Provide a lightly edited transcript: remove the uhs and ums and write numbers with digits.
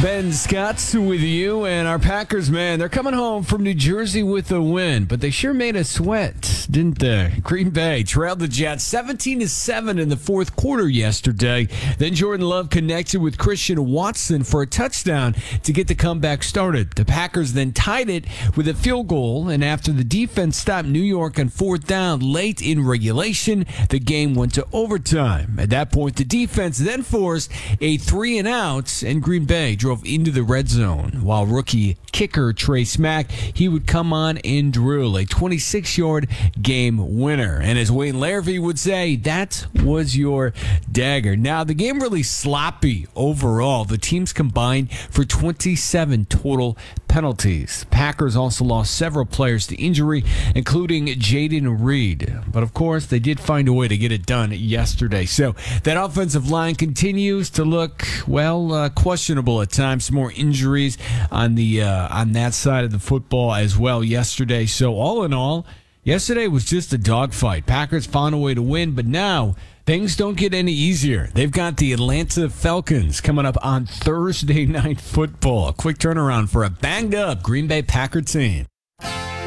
Ben Scott's with you, and our Packers, man, they're coming home from New Jersey with a win, but they sure made us sweat, didn't they? Green Bay trailed the Jets 17-7 in the fourth quarter yesterday. Then Jordan Love connected with Christian Watson for a touchdown to get the comeback started. The Packers then tied it with a field goal, and after the defense stopped New York on fourth down late in regulation, the game went to overtime. At that point, the defense then forced a 3-and-out, and Green Bay drove into the red zone, while rookie kicker Trey Smack, he would come on and drill a 26-yard game winner. And as Wayne Larrivee would say, that was your dagger. Now, the game really sloppy overall. The teams combined for 27 total penalties. Packers also lost several players to injury, including Jaden Reed. But of course, they did find a way to get it done yesterday. So that offensive line continues to look, well, questionable at times. Some more injuries on that side of the football as well yesterday. So all in all, yesterday was just a dogfight. Packers found a way to win, but now things don't get any easier. They've got the Atlanta Falcons coming up on Thursday Night Football. A quick turnaround for a banged-up Green Bay Packer team.